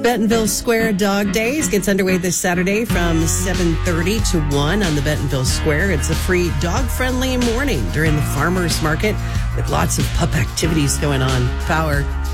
Bentonville Square Dog Days gets underway this Saturday from 7:30 to 1 on the Bentonville Square. It's a free dog-friendly morning during the farmers market with lots of pup activities going on. Power